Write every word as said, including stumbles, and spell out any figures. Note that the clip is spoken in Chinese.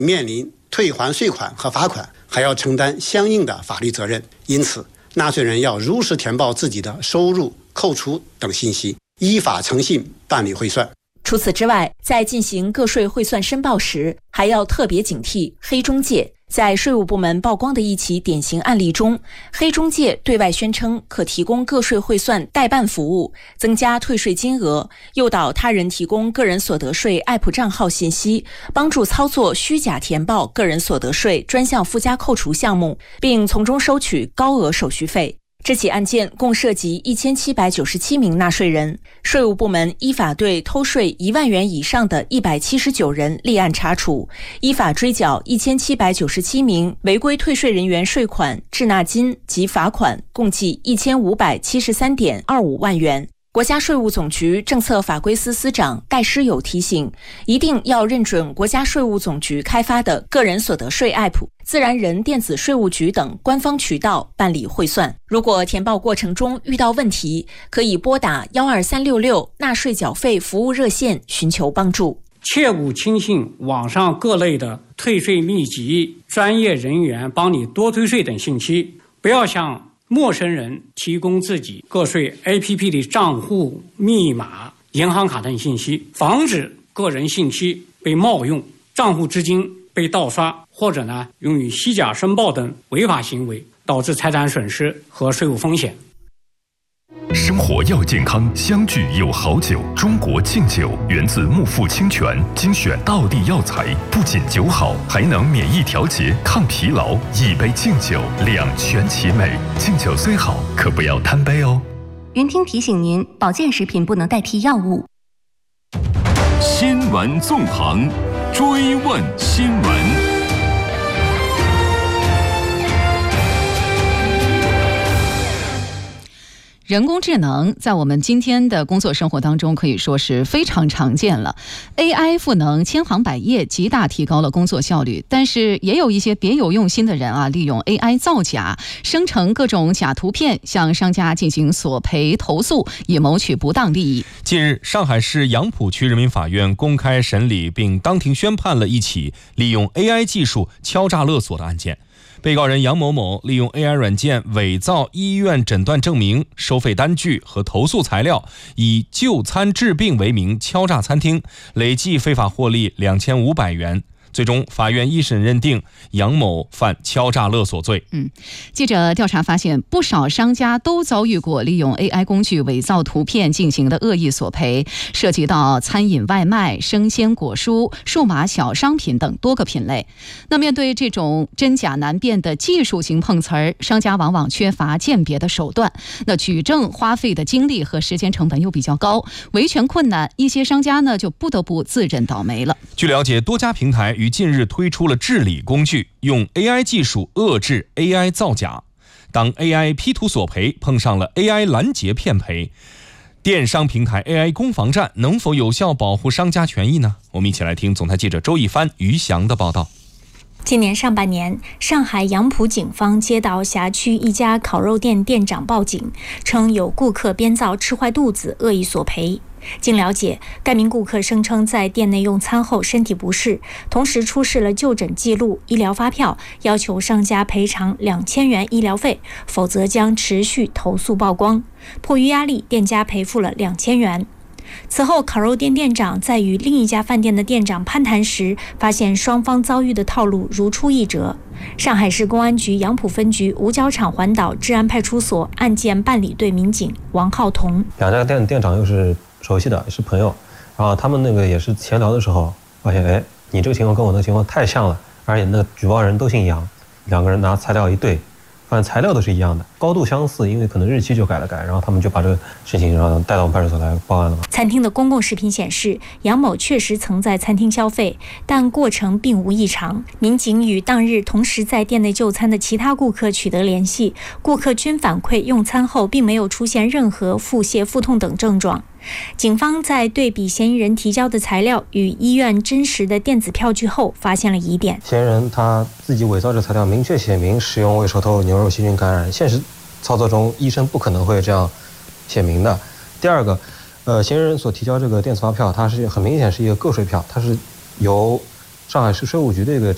面临退还税款和罚款，还要承担相应的法律责任。因此，纳税人要如实填报自己的收入、扣除等信息，依法诚信办理汇算。 除此之外，在进行个税汇算申报时，还要特别警惕黑中介。在税务部门曝光的一起典型案例中，黑中介对外宣称可提供个税汇算代办服务，增加退税金额，诱导他人提供个人所得税 A P P 账号信息，帮助操作虚假填报个人所得税专项附加扣除项目，并从中收取高额手续费。这起案件共涉及一千七百九十七名纳税人，税务部门依法对偷税一万元以上的一百七十九人立案查处，依法追缴一千七百九十七名违规退税人员税款、滞纳金及罚款，共计一千五百七十三点二五万元。国家税务总局政策法规司司长戴诗友提醒，一定要认准国家税务总局开发的个人所得税 A P P、自然人电子税务局等官方渠道办理汇算。如果填报过程中遇到问题，可以拨打一二三六六纳税缴费服务热线寻求帮助。 切勿轻信网上各类的退税秘籍、专业人员帮你多退税等信息，不要向陌生人提供自己个税 A P P 的账户、密码、银行卡等信息，防止个人信息被冒用、账户资金被盗刷，或者呢用于虚假申报等违法行为，导致财产损失和税务风险。 生活要健康，相聚有好酒。中国敬酒源自木富清泉，精选道地药材，不仅酒好，还能免疫调节、抗疲劳。一杯敬酒，两全其美。敬酒虽好，可不要贪杯哦。 云听提醒您，保健食品不能代替药物。 新闻纵横，追问新闻。 人工智能在我们今天的工作生活当中可以说是非常常见了。 A I 赋能千行百业，极大提高了工作效率，但是也有一些别有用心的人啊，利用 A I 造假，生成各种假图片，向商家进行索赔投诉，以谋取不当利益。 近日，上海市杨浦区人民法院公开审理并当庭宣判了一起利用 A I 技术敲诈勒索的案件。被告人杨某某利用 A I 软件伪造医院诊断证明、收费单据和投诉材料，以就餐治病为名敲诈餐厅，累计非法获利两千五百元。最终，法院一审认定杨某犯敲诈勒索罪。 嗯，记者调查发现，不少商家都遭遇过利用 A I 工具伪造图片进行的恶意索赔，涉及到餐饮外卖、生鲜果蔬、数码小商品等多个品类。那面对这种真假难辨的技术型碰瓷儿，商家往往缺乏鉴别的手段，那举证花费的精力和时间成本又比较高，维权困难，一些商家呢就不得不自认倒霉了。 据了解，多家平台于近日推出了治理工具，用 A I 技术遏制 A I 造假。当 A I P 图索赔碰上了 A I 拦截骗赔，电商平台 A I 攻防战能否有效保护商家权益呢？我们一起来听总台记者周一帆、于翔的报道。 今年上半年，上海杨浦警方接到辖区一家烤肉店店长报警，称有顾客编造吃坏肚子，恶意索赔。经了解，该名顾客声称在店内用餐后身体不适，同时出示了就诊记录、医疗发票，要求商家赔偿两千元医疗费，否则将持续投诉曝光。迫于压力，店家赔付了两千元。此后，烤肉店店长在与另一家饭店的店长攀谈时，发现双方遭遇的套路如出一辙。上海市公安局杨浦分局五角场环岛治安派出所案件办理队民警王浩彤， 两家店店长又是熟悉的，也是朋友，然后他们那个也是闲聊的时候发现，哎，你这个情况跟我的情况太像了，而且那个举报人都姓杨，两个人拿材料一对，发现材料都是一样的，高度相似，因为可能日期就改了改，然后他们就把这个事情然后带到我们派出所来报案了。 餐厅的公共视频显示，杨某确实曾在餐厅消费，但过程并无异常。民警与当日同时在店内就餐的其他顾客取得联系，顾客均反馈用餐后并没有出现任何腹泻、腹痛等症状。警方在对比嫌疑人提交的材料与医院真实的电子票据后，发现了疑点。 嫌疑人他自己伪造这材料，明确写明使用胃熟透牛肉细菌感染，现实操作中医生不可能会这样写明的。第二个，呃，嫌疑人所提交这个电子发票，它是很明显是一个个税票，它是由上海市税务局的一个